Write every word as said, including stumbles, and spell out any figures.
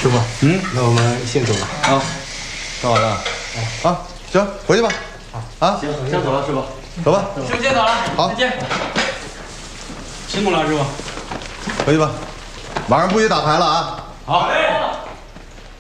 师傅，嗯，那我们先走了啊。干完了。 啊，行，回去吧。啊， 行，先走了，师傅。 走吧。 师傅先走了， 好， 再见。辛苦了，师傅。 回去吧，晚上不许打牌了啊。 好嘞。